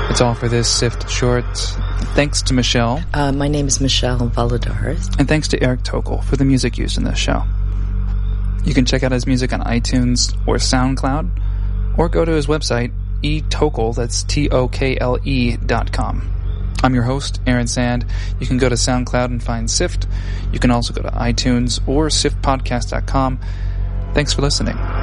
That's all for this SIFT short. Thanks to Michelle. My name is Michelle Valadares. And thanks to Eric Tokel for the music used in this show. You can check out his music on iTunes or SoundCloud, or go to his website, etokel, that's TOKLE.com. I'm your host, Aaron Sand. You can go to SoundCloud and find SIFT. You can also go to iTunes or SIFTpodcast.com. Thanks for listening.